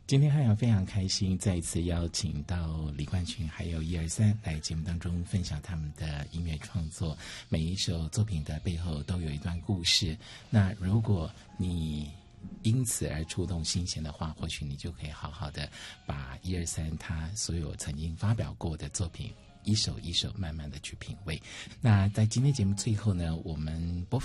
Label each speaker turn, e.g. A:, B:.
A: 今天非常开心，再一次邀请到李冠群还有123来节目当中分享他们的音乐创作。每一首作品的背后都有一段故事。那如果你因此而触动心弦的话，或许你就可以好好的把123他所有曾经发表过的作品一首一首慢慢的去品味。那在今天节目最后呢，我们播放